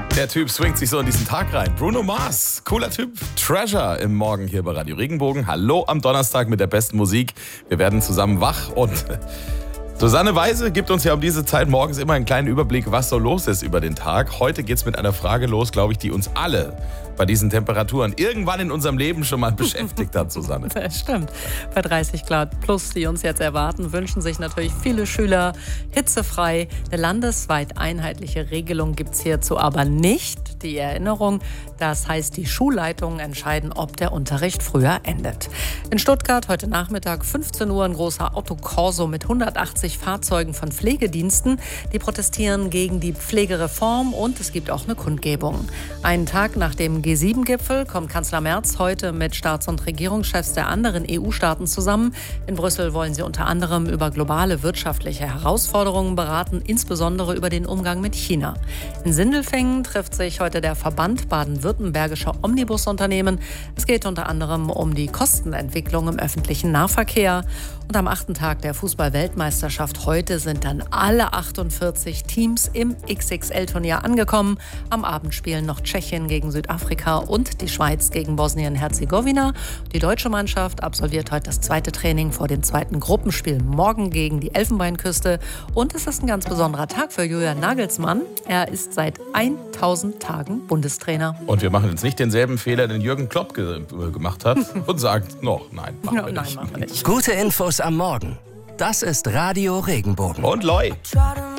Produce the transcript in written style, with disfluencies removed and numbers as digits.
Der Typ swingt sich so in diesen Tag rein. Bruno Mars, cooler Typ. Treasure im Morgen hier bei Radio Regenbogen. Hallo am Donnerstag mit der besten Musik. Wir werden zusammen wach und Susanne Weise gibt uns ja um diese Zeit morgens immer einen kleinen Überblick, was so los ist über den Tag. Heute geht's mit einer Frage los, glaube ich, die uns alle bei diesen Temperaturen irgendwann in unserem Leben schon mal beschäftigt hat, Susanne. Das stimmt. Bei 30 Grad plus, die uns jetzt erwarten, wünschen sich natürlich viele Schüler hitzefrei. Eine landesweit einheitliche Regelung gibt es hierzu aber nicht. Die Erinnerung, das heißt, die Schulleitungen entscheiden, ob der Unterricht früher endet. In Stuttgart heute Nachmittag 15 Uhr ein großer Autokorso mit 180 Fahrzeugen von Pflegediensten. Die protestieren gegen die Pflegereform und es gibt auch eine Kundgebung. Einen Tag nach dem G7-Gipfel kommt Kanzler Merz heute mit Staats- und Regierungschefs der anderen EU-Staaten zusammen. In Brüssel wollen sie unter anderem über globale wirtschaftliche Herausforderungen beraten, insbesondere über den Umgang mit China. In Sindelfingen trifft sich heute der Verband baden-württembergischer Omnibusunternehmen. Es geht unter anderem um die Kostenentwicklung im öffentlichen Nahverkehr. Und am 8. Tag der Fußball-Weltmeisterschaft heute sind dann alle 48 Teams im XXL-Turnier angekommen. Am Abend spielen noch Tschechien gegen Südafrika und die Schweiz gegen Bosnien-Herzegowina. Die deutsche Mannschaft absolviert heute das zweite Training vor dem zweiten Gruppenspiel morgen gegen die Elfenbeinküste. Und es ist ein ganz besonderer Tag für Julian Nagelsmann. Er ist seit 1000 Tagen Bundestrainer. Und wir machen jetzt nicht denselben Fehler, den Jürgen Klopp gemacht hat und sagt noch, nein, machen wir nicht. Gute Infos am Morgen. Das ist Radio Regenbogen. Und Loi.